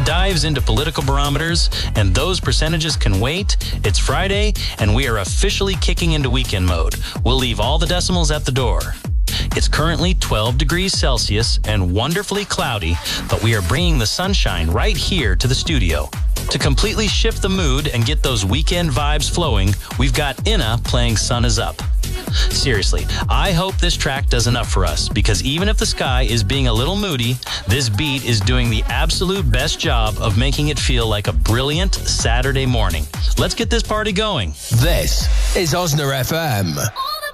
dives into political barometers, and those percentages can wait. It's Friday, and we are officially kicking into weekend mode. We'll leave all the decimals at the door. It's currently 12 degrees Celsius and wonderfully cloudy, but we are bringing the sunshine right here to the studio. To completely shift the mood and get those weekend vibes flowing, we've got Inna playing Sun Is Up. Seriously, I hope this track does enough for us, because even if the sky is being a little moody, this beat is doing the absolute best job of making it feel like a brilliant Saturday morning. Let's get this party going. This is Osna FM.